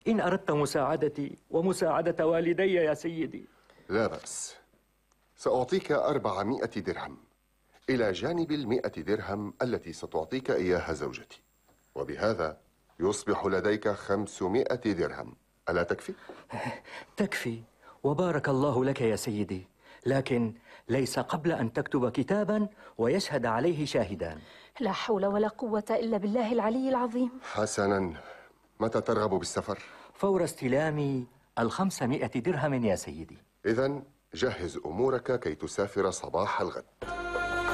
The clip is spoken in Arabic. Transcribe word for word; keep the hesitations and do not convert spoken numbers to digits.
إن أردت مساعدتي ومساعدة والدي يا سيدي. لا بأس، سأعطيك أربعمائة درهم إلى جانب المئة درهم التي ستعطيك إياها زوجتي، وبهذا يصبح لديك خمسمائة درهم. ألا تكفي؟ تكفي، وبارك الله لك يا سيدي، لكن ليس قبل أن تكتب كتابا ويشهد عليه شاهدان. لا حول ولا قوة إلا بالله العلي العظيم. حسنا، متى ترغب بالسفر؟ فور استلام الخمسمائة درهم يا سيدي. إذن جهز أمورك كي تسافر صباح الغد.